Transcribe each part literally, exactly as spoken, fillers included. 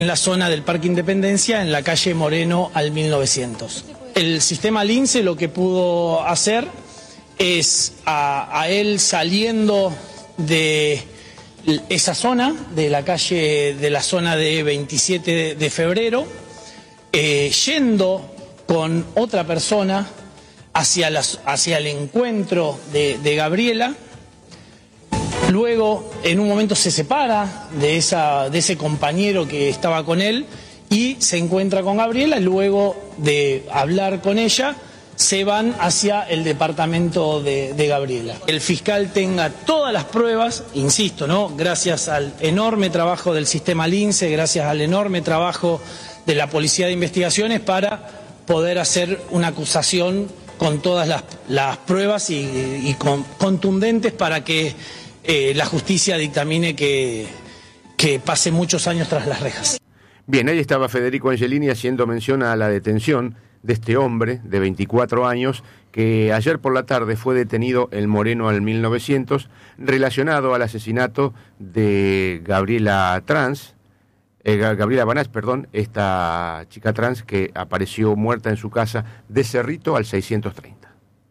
en la zona del Parque Independencia, en la calle Moreno al mil novecientos. El sistema Lince lo que pudo hacer es a, a él saliendo de esa zona, de la calle, de la zona de veintisiete de febrero, eh, yendo con otra persona hacia, las, hacia el encuentro de, de Gabriela. Luego, en un momento se separa de, esa, de ese compañero que estaba con él y se encuentra con Gabriela. Luego de hablar con ella, se van hacia el departamento de, de Gabriela. El fiscal tenga todas las pruebas, insisto, ¿no? Gracias al enorme trabajo del sistema Lince, gracias al enorme trabajo de la Policía de Investigaciones para poder hacer una acusación con todas las, las pruebas y, y con, contundentes para que Eh, la justicia dictamine que, que pase muchos años tras las rejas. Bien, ahí estaba Federico Angelini haciendo mención a la detención de este hombre de veinticuatro años que ayer por la tarde fue detenido en Moreno al mil novecientos relacionado al asesinato de Gabriela Trans, eh, Gabriela Banach, perdón, esta chica trans que apareció muerta en su casa de Cerrito al seiscientos treinta.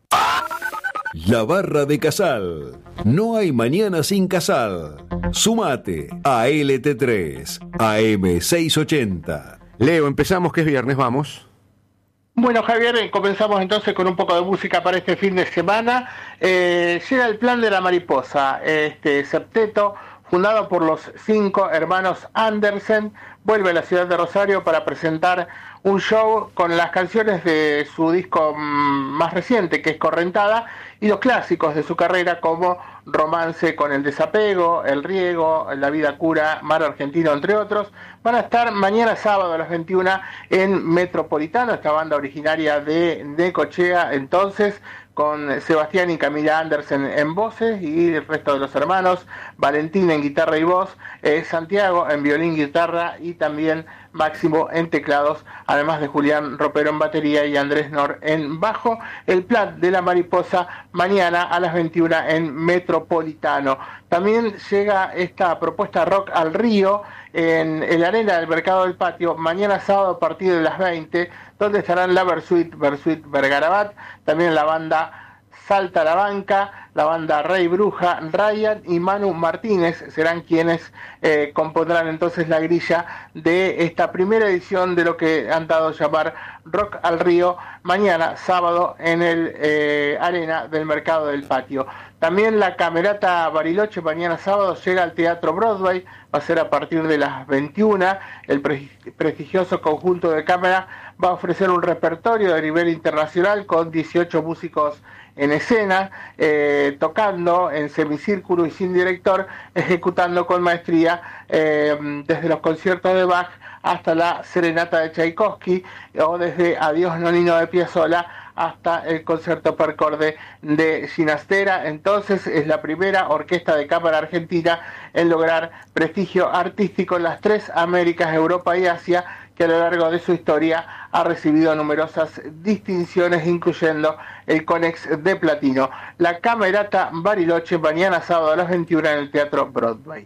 La Barra de Casal. No hay mañana sin Casal. Sumate a L T tres, A M seiscientos ochenta. Leo, empezamos que es viernes, vamos. Bueno, Javier, comenzamos entonces con un poco de música para este fin de semana. Eh, llega el Plan de la Mariposa, este septeto fundado por los cinco hermanos Andersen, vuelve a la ciudad de Rosario para presentar un show con las canciones de su disco más reciente, que es Correntada, y los clásicos de su carrera como Romance con el Desapego, El Riego, La Vida Cura, Mar Argentino, entre otros. Van a estar mañana sábado a las veintiuna en Metropolitano, esta banda originaria de Necochea, entonces, con Sebastián y Camila Andersen en voces y el resto de los hermanos, Valentín en guitarra y voz, eh, Santiago en violín, guitarra y también Máximo en teclados, además de Julián Ropero en batería y Andrés Nor en bajo. El Plan de la Mariposa mañana a las veintiuna en Metropolitano. También llega esta propuesta Rock al Río en el Arena del Mercado del Patio, mañana sábado a partir de las veinte, donde estarán la Versuit, Versuit Vergarabat, también la banda Salta la Banca, la banda Rey Bruja, Ryan y Manu Martínez serán quienes eh, compondrán entonces la grilla de esta primera edición de lo que han dado a llamar Rock al Río, mañana sábado en el eh, Arena del Mercado del Patio. También la Camerata Bariloche mañana sábado llega al Teatro Broadway, va a ser a partir de las veintiuna. El pre- prestigioso conjunto de cámara va a ofrecer un repertorio de nivel internacional con dieciocho músicos en escena, eh, tocando en semicírculo y sin director, ejecutando con maestría eh, desde los conciertos de Bach hasta la Serenata de Tchaikovsky, o desde Adiós Nonino de Piazzolla hasta el concierto per corde de Ginastera. Entonces es la primera orquesta de cámara argentina en lograr prestigio artístico en las tres Américas, Europa y Asia, que a lo largo de su historia ha recibido numerosas distinciones, incluyendo el Conex de Platino. La Camerata Bariloche mañana sábado a las veintiuna en el Teatro Broadway.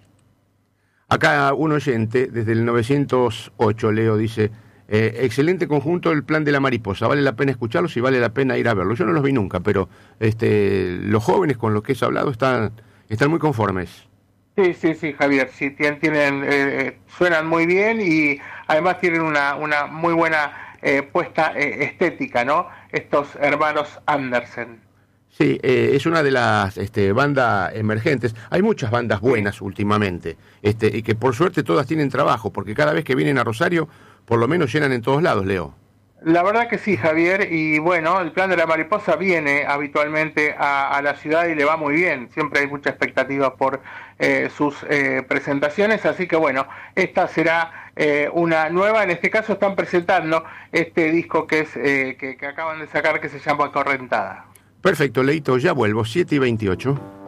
Acá un oyente desde el novecientos ocho, Leo, dice: eh, excelente conjunto el Plan de la Mariposa, vale la pena escucharlos y vale la pena ir a verlos. Yo no los vi nunca, pero este, los jóvenes con los que he hablado están, están muy conformes. Sí, sí, sí, Javier, sí, tienen, tienen eh, suenan muy bien y además tienen una, una muy buena eh, puesta eh, estética, ¿no? Estos hermanos Andersen. Sí, eh, es una de las este, bandas emergentes. Hay muchas bandas buenas sí. últimamente, este, y que por suerte todas tienen trabajo, porque cada vez que vienen a Rosario, por lo menos llenan en todos lados, Leo. La verdad que sí, Javier, y bueno, el Plan de la Mariposa viene habitualmente a, a la ciudad y le va muy bien, siempre hay mucha expectativa por eh, sus eh, presentaciones, así que bueno, esta será eh, una nueva. En este caso están presentando este disco que es eh, que, que acaban de sacar, que se llama Correntada. Perfecto, Leito, ya vuelvo, siete y veintiocho.